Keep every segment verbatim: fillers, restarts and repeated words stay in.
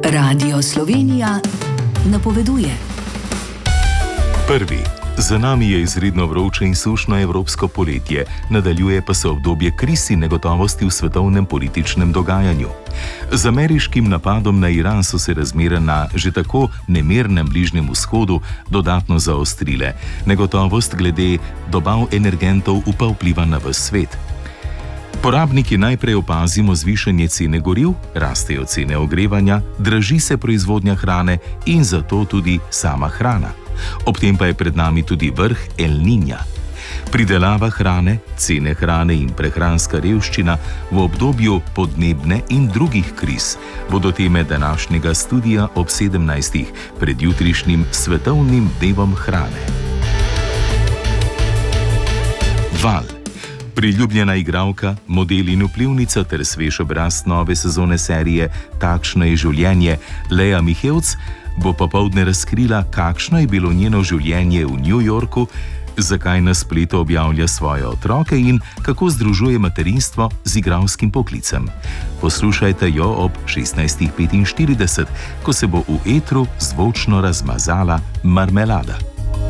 Radio Slovenija napoveduje. Prvi. Za nami je izredno vroče in sušno evropsko poletje, nadaljuje pa se obdobje kriz in negotovosti v svetovnem političnem dogajanju. Z ameriškim napadom na Iran so se razmere na že tako nemirnem Bližnjem vzhodu dodatno zaostrile. Negotovost glede dobav energentov upa vpliva na ves svet. Porabniki najprej opazimo zvišanje cene goriv, rastejo cene ogrevanja, draži se proizvodnja hrane in zato tudi sama hrana. Ob tem pa je pred nami tudi vrh El Niña. Pridelava hrane, cene hrane in prehranska revščina v obdobju podnebne in drugih kriz bodo teme današnjega studija ob sedemnajstih pred jutrišnjim svetovnim dnevom hrane. Val. Priljubljena igralka, model in vplivnica ter svež obraz nove sezone serije Takšno je življenje, Lea Michels, bo popoldne razkrila, kakšno je bilo njeno življenje v New Yorku, zakaj na spletu objavlja svoje otroke in kako združuje materinstvo z igralskim poklicem. Poslušajte jo ob šestnajstih petinštirideset, ko se bo v etru zvočno razmazala marmelada.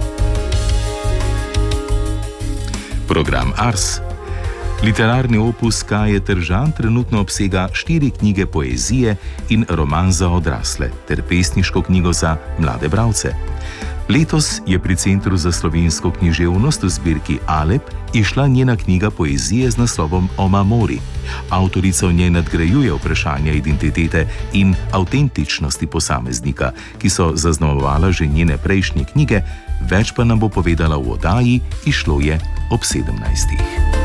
Program Ars. Literarni opus Kaje Tržan trenutno obsega štiri knjige poezije in roman za odrasle ter pesniško knjigo za mlade bralce. Letos je pri Centru za slovensko književnost v zbirki Alep izšla njena knjiga poezije z naslovom Oma Mori. Avtorica v njej nadgrajuje vprašanja identitete in avtentičnosti posameznika, ki so zaznamovala že njene prejšnje knjige, več pa nam bo povedala v oddaji Izšlo je ob sedemnajstih.